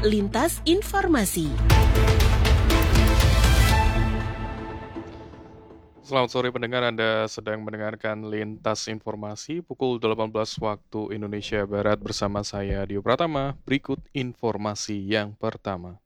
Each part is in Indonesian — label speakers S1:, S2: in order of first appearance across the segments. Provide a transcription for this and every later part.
S1: Lintas Informasi.
S2: Selamat sore pendengar, Anda sedang mendengarkan Lintas Informasi pukul 18 waktu Indonesia Barat bersama saya Dio Pratama. Berikut informasi yang pertama.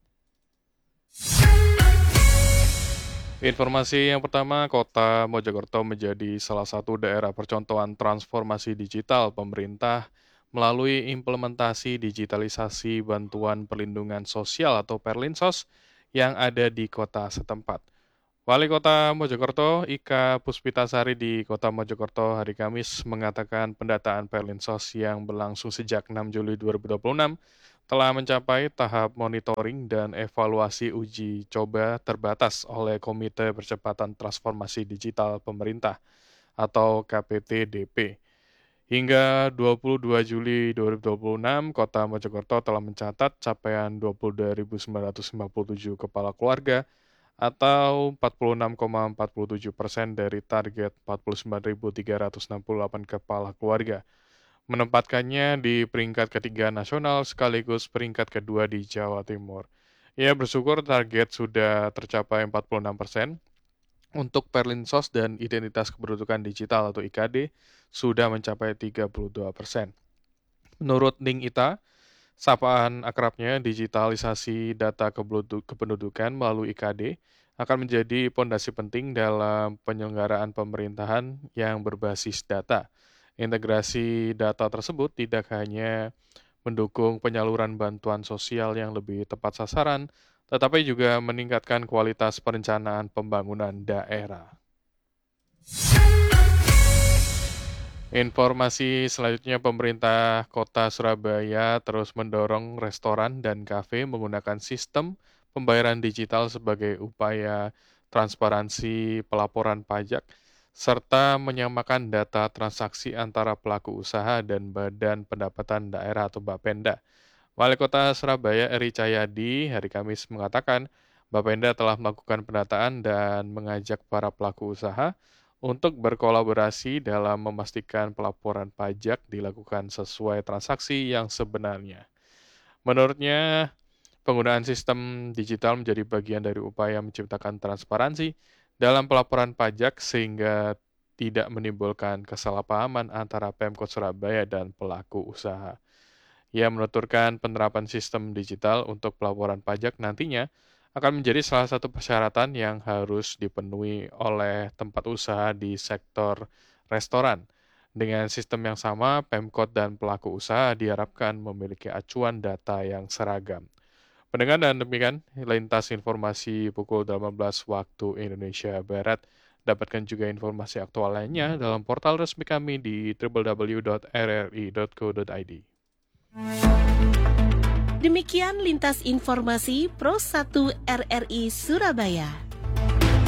S2: Informasi yang pertama, Kota Mojokerto menjadi salah satu daerah percontohan transformasi digital pemerintah melalui implementasi digitalisasi bantuan perlindungan sosial atau Perlinsos yang ada di kota setempat. Wali Kota Mojokerto, Ika Puspitasari di Kota Mojokerto hari Kamis mengatakan pendataan Perlinsos yang berlangsung sejak 6 Juli 2026 telah mencapai tahap monitoring dan evaluasi uji coba terbatas oleh Komite Percepatan Transformasi Digital Pemerintah atau KPTDP. Hingga 22 Juli 2026, Kota Mojokerto telah mencatat capaian 22.957 kepala keluarga atau 46,47% dari target 49.368 kepala keluarga, menempatkannya di peringkat ketiga nasional sekaligus peringkat kedua di Jawa Timur. Ia bersyukur target sudah tercapai 46%, untuk Perlinsos dan Identitas Kependudukan Digital atau IKD sudah mencapai 32%. Menurut Ning Ita, sapaan akrabnya digitalisasi data kependudukan melalui IKD akan menjadi pondasi penting dalam penyelenggaraan pemerintahan yang berbasis data. Integrasi data tersebut tidak hanya mendukung penyaluran bantuan sosial yang lebih tepat sasaran, tetapi juga meningkatkan kualitas perencanaan pembangunan daerah. Informasi selanjutnya, pemerintah Kota Surabaya terus mendorong restoran dan kafe menggunakan sistem pembayaran digital sebagai upaya transparansi pelaporan pajak, serta menyamakan data transaksi antara pelaku usaha dan Badan Pendapatan Daerah atau Bapenda. Wali Kota Surabaya Eri Cahyadi hari Kamis mengatakan, Bapenda telah melakukan pendataan dan mengajak para pelaku usaha untuk berkolaborasi dalam memastikan pelaporan pajak dilakukan sesuai transaksi yang sebenarnya. Menurutnya, penggunaan sistem digital menjadi bagian dari upaya menciptakan transparansi dalam pelaporan pajak sehingga tidak menimbulkan kesalahpahaman antara Pemkot Surabaya dan pelaku usaha. Ia menuturkan penerapan sistem digital untuk pelaporan pajak nantinya akan menjadi salah satu persyaratan yang harus dipenuhi oleh tempat usaha di sektor restoran. Dengan sistem yang sama, Pemkot dan pelaku usaha diharapkan memiliki acuan data yang seragam. Pendengar, dan demikian lintas informasi pukul 18 waktu Indonesia Barat. Dapatkan juga informasi aktual lainnya dalam portal resmi kami di www.rri.co.id.
S1: Demikian Lintas Informasi Pro 1 RRI Surabaya.